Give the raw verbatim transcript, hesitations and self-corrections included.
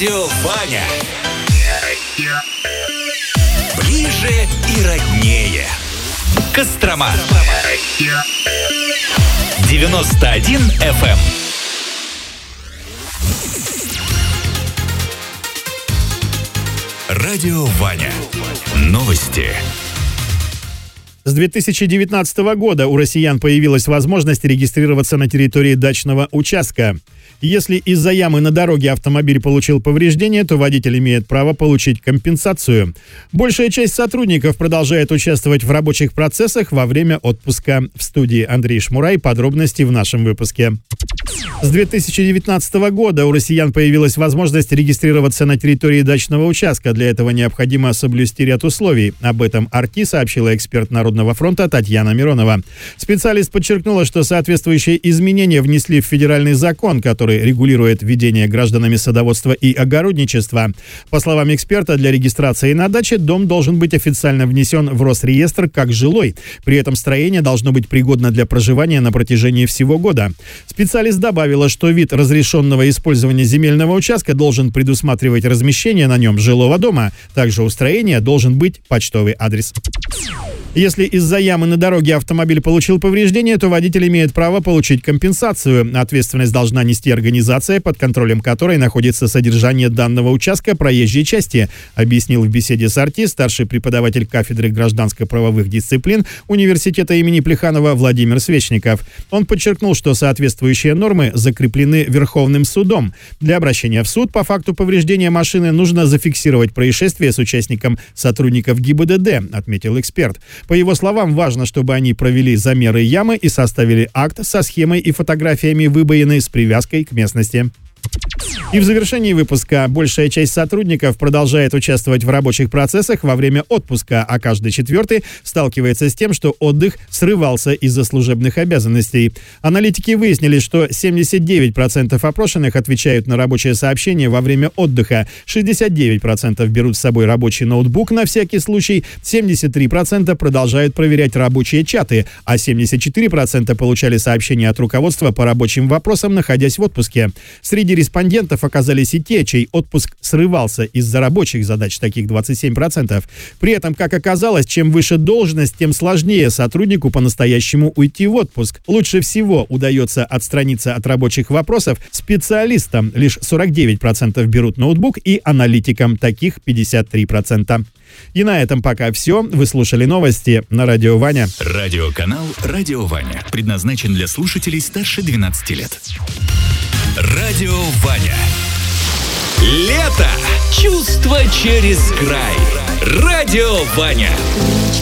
Радио Ваня. Ближе и роднее. Кострома. девяносто один эф эм. Радио Ваня. Новости. С две тысячи девятнадцатого года у россиян появилась возможность регистрироваться на территории дачного участка. Если из-за ямы на дороге автомобиль получил повреждения, то водитель имеет право получить компенсацию. Большая часть сотрудников продолжает участвовать в рабочих процессах во время отпуска. В студии Андрей Шмурай. Подробности в нашем выпуске. С две тысячи девятнадцатого года у россиян появилась возможность регистрироваться на территории дачного участка. Для этого необходимо соблюсти ряд условий. Об этом ар ти сообщила эксперт Народного фронта Татьяна Миронова. Специалист подчеркнула, что соответствующие изменения внесли в федеральный закон, который регулирует ведение гражданами садоводства и огородничества. По словам эксперта, для регистрации на даче дом должен быть официально внесен в Росреестр как жилой. При этом строение должно быть пригодно для проживания на протяжении всего года. Специалист добавила, что вид разрешенного использования земельного участка должен предусматривать размещение на нем жилого дома. Также у строения должен быть почтовый адрес. Если из-за ямы на дороге автомобиль получил повреждения, то водитель имеет право получить компенсацию. Ответственность должна нести организация, под контролем которой находится содержание данного участка проезжей части, объяснил в беседе с ар ти старший преподаватель кафедры гражданско-правовых дисциплин Университета имени Плеханова Владимир Свечников. Он подчеркнул, что соответствующие нормы закреплены Верховным судом. Для обращения в суд по факту повреждения машины нужно зафиксировать происшествие с участником сотрудников гэ и бэ дэ дэ, отметил эксперт. По его словам, важно, чтобы они провели замеры ямы и составили акт со схемой и фотографиями выбоины с привязкой к местности. И в завершении выпуска большая часть сотрудников продолжает участвовать в рабочих процессах во время отпуска, а каждый четвертый сталкивается с тем, что отдых срывался из-за служебных обязанностей. Аналитики выяснили, что семьдесят девять процентов опрошенных отвечают на рабочие сообщения во время отдыха, шестьдесят девять процентов берут с собой рабочий ноутбук на всякий случай, семьдесят три процента продолжают проверять рабочие чаты, а семьдесят четыре процента получали сообщения от руководства по рабочим вопросам, находясь в отпуске. Среди респондентов оказались и те, чей отпуск срывался из-за рабочих задач, таких двадцать семь процентов. При этом, как оказалось, чем выше должность, тем сложнее сотруднику по-настоящему уйти в отпуск. Лучше всего удается отстраниться от рабочих вопросов специалистам, лишь сорок девять процентов берут ноутбук, и аналитикам, таких пятьдесят три процента. И на этом пока все. Вы слушали новости на Радио Ваня. Радиоканал Радио Ваня предназначен для слушателей старше двенадцати лет. Радио Ваня. Лето. Чувство через край. Радио Ваня.